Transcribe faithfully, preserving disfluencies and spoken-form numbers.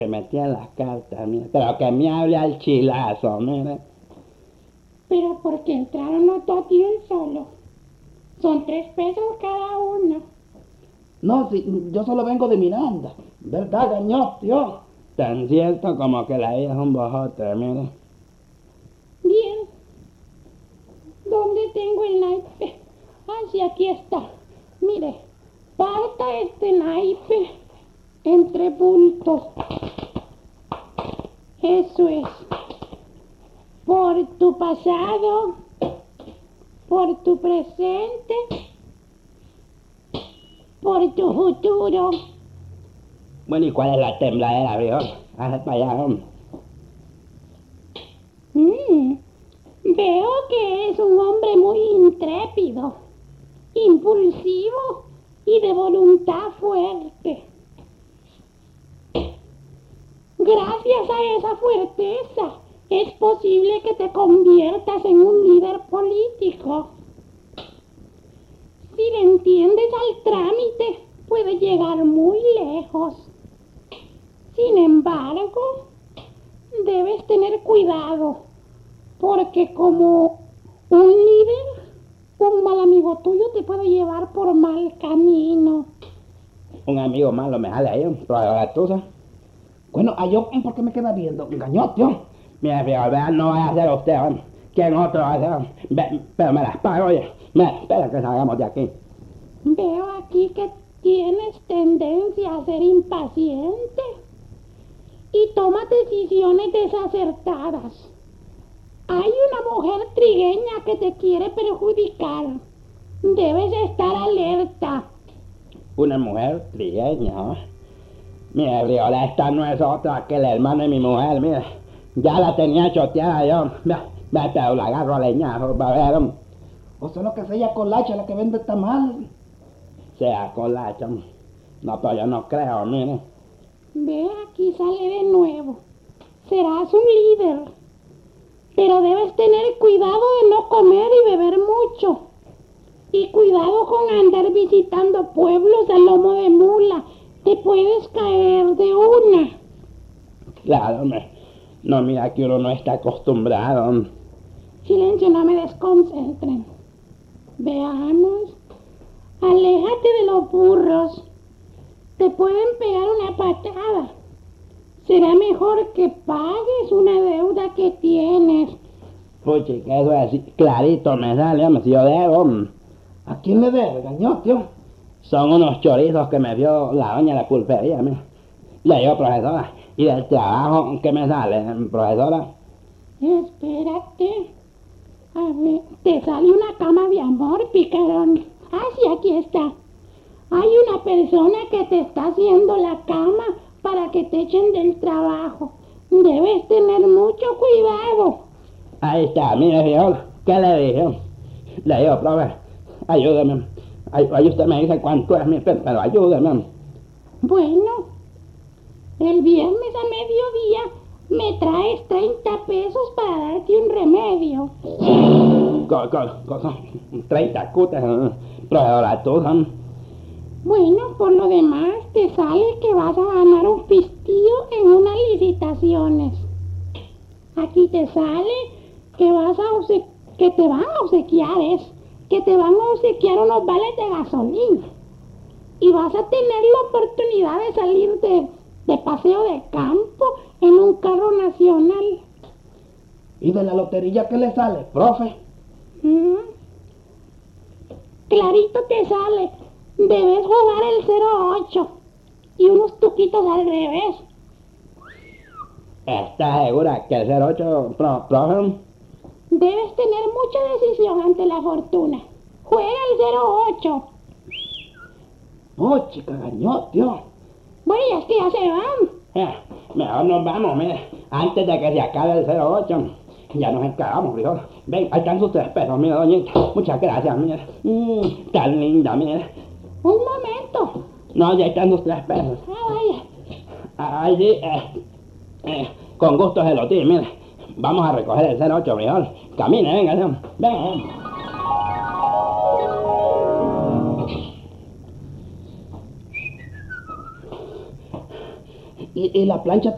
que metí en las cartas, mire. Pero que me hable al chilazo, mire. Pero porque entraron los dos de un solo. Son tres pesos cada uno. No, si yo solo vengo de Miranda. ¿Verdad, gañó, tío? Tan cierto como que la vida es un bojote, mire. Bien. ¿Dónde tengo el naipe? Ah, sí, aquí está. Mire, parta este naipe entre bultos. Eso es. Por tu pasado, por tu presente, por tu futuro. Bueno, ¿y cuál es la tembladera, viejo? Hazle para allá, hombre. Mm, veo que eres un hombre muy intrépido, impulsivo y de voluntad fuerte. Gracias a esa fuerteza es posible que te conviertas en un líder político. Si le entiendes al trámite, puedes llegar muy lejos. Sin embargo, debes tener cuidado, porque como un líder, un mal amigo tuyo te puede llevar por mal camino. Un amigo malo me jale ahí, un proveedor tuya. Bueno, ¿a yo por qué me queda viendo? Gañó, tío. Mira, viejo, vea, no vaya a ser usted, hombre. ¿Quién otro va a ser? Ve, pero me las pago, oye. Me, espera que salgamos de aquí. Veo aquí que tienes tendencia a ser impaciente y tomas decisiones desacertadas. Hay una mujer trigueña que te quiere perjudicar. Debes estar alerta. Una mujer trigueña, ¿no? Mire, Briola, esta no es otra que el hermano de mi mujer, mire. Ya la tenía choteada yo. Vea, vea, pero la agarro a leñazo, para ver. O solo que sea Colacha la que vende tamales. Sea Colacha. No, pero yo no creo, mire. Ve, aquí sale de nuevo. Serás un líder, pero debes tener cuidado de no comer y beber mucho. Y cuidado con andar visitando pueblos a lomo de mula. Te puedes caer de una. Claro, me, no, mira que uno no está acostumbrado. Silencio, no me desconcentren. Veamos. Aléjate de los burros. Te pueden pegar una patada. Será mejor que pagues una deuda que tienes. Puchi, que eso es así, clarito me sale, hombre, si yo debo. ¿A quién le debe, gañó, tío? Son unos chorizos que me dio la doña de la pulpería, mira. Le digo, profesora, ¿y del trabajo qué me sale, profesora? Espérate. A ver, te sale una cama de amor, picarón. Ah, sí, aquí está. Hay una persona que te está haciendo la cama para que te echen del trabajo. Debes tener mucho cuidado. Ahí está, mire, viejo, ¿qué le dije? Le digo, profe, ayúdeme. Ay, ay, usted me dice cuánto es mi pe- pero ayúdeme. Bueno, el viernes a mediodía me traes treinta pesos para darte un remedio. Con, con, con treinta cutes, profesora, tú, ¿no? Bueno, por lo demás te sale que vas a ganar un pistillo en unas licitaciones. Aquí te sale que vas a obse- que te van a obsequiar es que te van a obsequiar unos vales de gasolina y vas a tener la oportunidad de salir de, de paseo de campo en un carro nacional. ¿Y de la lotería qué le sale, profe? ¿Mm? Clarito te sale, debes jugar el cero ocho y unos tuquitos al revés. ¿Estás segura que el cero ocho, pro, profe? Debes tener mucha decisión ante la fortuna. Juega el cero ocho. Oh, chica, gañó, tío. Bueno, ya es que ya se van. Eh, mejor nos vamos, mire, antes de que se acabe el cero ocho. Ya nos encargamos, frijol. Ven, ahí están sus tres pesos, mire, doñita. Muchas gracias, mire. Mm, tan linda, mire. Un momento. No, ya están sus tres pesos. Ah, vaya. Ay, sí, eh, eh, con gusto se lo di, mire. Vamos a recoger el cero ocho, frijol. Camine, venga, ven, ven. Y, y la plancha